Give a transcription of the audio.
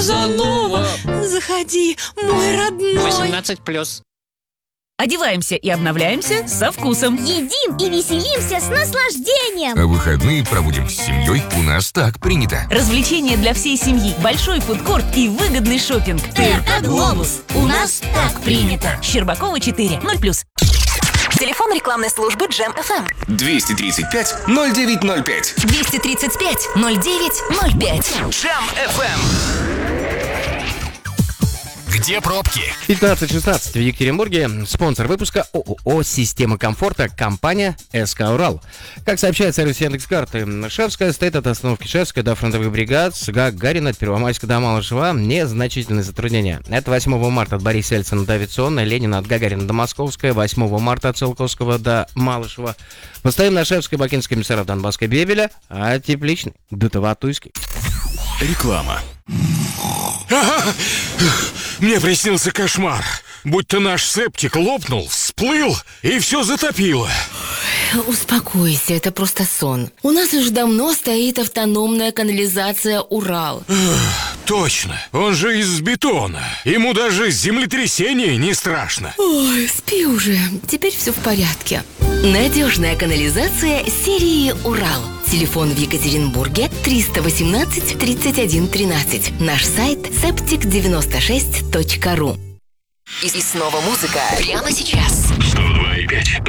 Казанова. Заходи, мой родной. 18+. Одеваемся и обновляемся со вкусом. Едим и веселимся с наслаждением. А выходные проводим с семьей. У нас так принято. Развлечения для всей семьи, большой фудкорт и выгодный шопинг. ТРК «Глобус». У нас так принято. Щербакова 4, 0+. Телефон рекламной службы Джем FM. 235-0905. 235-0905. Джем FM. Где пробки? 15:16 в Екатеринбурге. Спонсор выпуска ООО «Система комфорта», компания СК «Урал». Как сообщает сервис Яндекс.Карты, Шевская стоит от остановки Шевская до фронтовых бригад, с Гагарина от Первомайска до Малышева. Незначительные затруднения. Это 8 марта от Бориса Ельцина до Авиационной, Ленина от Гагарина до Московской, 8 марта от Циолковского до Малышева. Постоим на Шевской, Бакинской, Комиссаров, Донбасской, Бебеля, а Тепличный до Таватуйской. Реклама. Мне приснился кошмар. Будто наш септик лопнул, всплыл и все затопило. Успокойся, это просто сон. У нас уже давно стоит автономная канализация «Урал». Точно, он же из бетона. Ему даже землетрясение не страшно. Ой, спи уже, теперь все в порядке. Надежная канализация серии «Урал». Телефон в Екатеринбурге 318 31 13. Наш сайт septic96.ru. И снова музыка прямо сейчас. 102,5.